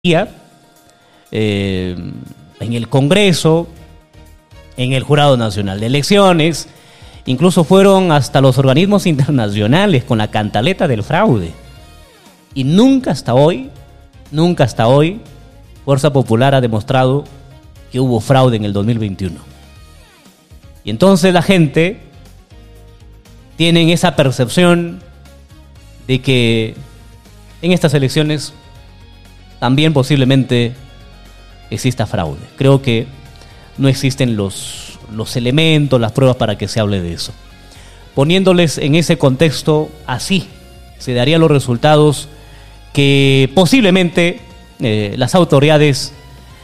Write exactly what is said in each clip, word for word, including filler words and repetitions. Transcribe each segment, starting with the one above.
eh, en el Congreso, en el Jurado Nacional de Elecciones, incluso fueron hasta los organismos internacionales con la cantaleta del fraude. Y nunca hasta hoy, nunca hasta hoy, Fuerza Popular ha demostrado que hubo fraude en el dos mil veintiuno. Y entonces la gente tiene esa percepción de que en estas elecciones también posiblemente exista fraude. Creo que no existen los, los elementos, las pruebas para que se hable de eso. Poniéndoles en ese contexto, así se darían los resultados que posiblemente eh, las autoridades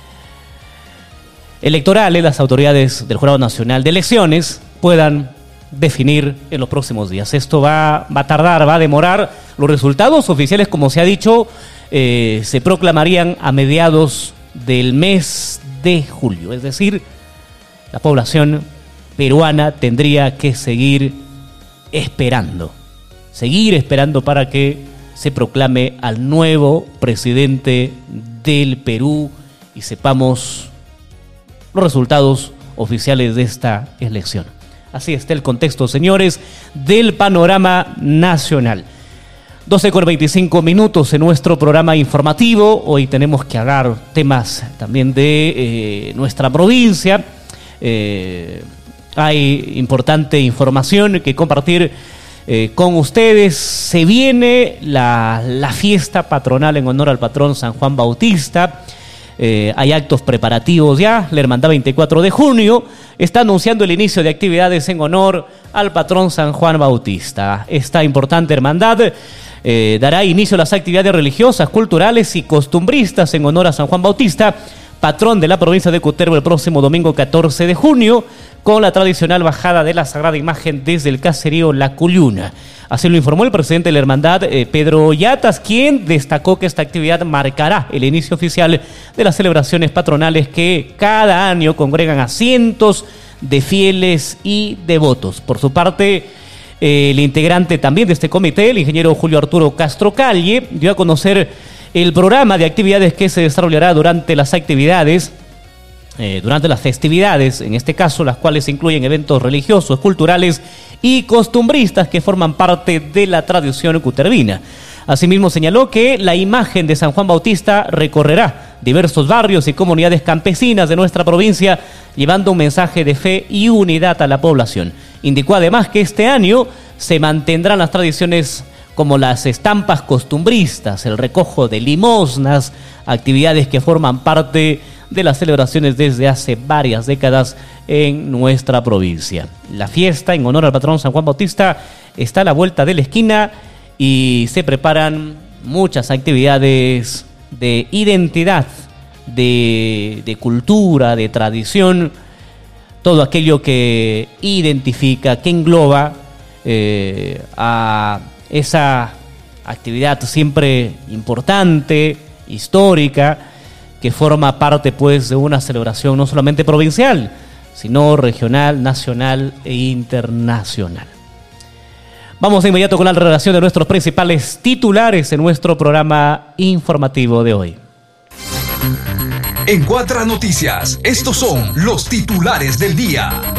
electorales, las autoridades del Jurado Nacional de Elecciones puedan definir en los próximos días. Esto va, va a tardar, va a demorar. Los resultados oficiales, como se ha dicho, eh, se proclamarían a mediados del mes de julio. Es decir, la población peruana tendría que seguir esperando, seguir esperando para que se proclame al nuevo presidente del Perú y sepamos los resultados oficiales de esta elección. Así está el contexto, señores, del panorama nacional. doce con veinticinco minutos en nuestro programa informativo. Hoy tenemos que hablar temas también de eh, nuestra provincia. Eh, hay importante información que compartir eh, con ustedes. Se viene la, la fiesta patronal en honor al patrón San Juan Bautista. Eh, hay actos preparativos ya. La Hermandad veinticuatro de junio está anunciando el inicio de actividades en honor al patrón San Juan Bautista. Esta importante hermandad eh, dará inicio a las actividades religiosas, culturales y costumbristas en honor a San Juan Bautista, patrón de la provincia de Cutervo, el próximo domingo catorce de junio, con la tradicional bajada de la Sagrada Imagen desde el caserío La Cuyuna. Así lo informó el presidente de la hermandad, eh, Pedro Yatas, quien destacó que esta actividad marcará el inicio oficial de las celebraciones patronales que cada año congregan a cientos de fieles y devotos. Por su parte, eh, el integrante también de este comité, el ingeniero Julio Arturo Castro Calle, dio a conocer el programa de actividades que se desarrollará durante las actividades Eh, durante las festividades, en este caso, las cuales incluyen eventos religiosos, culturales y costumbristas que forman parte de la tradición cutervina. Asimismo, señaló que la imagen de San Juan Bautista recorrerá diversos barrios y comunidades campesinas de nuestra provincia, llevando un mensaje de fe y unidad a la población. Indicó además que este año se mantendrán las tradiciones como las estampas costumbristas, el recojo de limosnas, actividades que forman parte de las celebraciones desde hace varias décadas en nuestra provincia. La fiesta en honor al patrón San Juan Bautista está a la vuelta de la esquina y se preparan muchas actividades de identidad, de, de cultura, de tradición, todo aquello que identifica, que engloba eh, a esa actividad siempre importante, histórica, que forma parte pues de una celebración no solamente provincial, sino regional, nacional e internacional. Vamos de inmediato con la relación de nuestros principales titulares en nuestro programa informativo de hoy. En Cuatro Noticias, estos son los titulares del día.